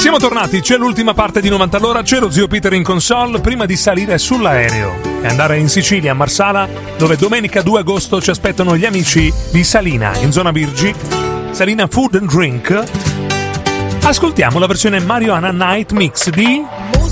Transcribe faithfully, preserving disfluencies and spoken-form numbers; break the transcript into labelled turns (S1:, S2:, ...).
S1: Siamo tornati, c'è l'ultima parte di novanta all'ora, c'è lo zio Peter in console prima di salire sull'aereo e andare in Sicilia, a Marsala, dove domenica due agosto ci aspettano gli amici di Salina, in zona Virgi, Salina Food and Drink. Ascoltiamo la versione Marijuana Night Mix di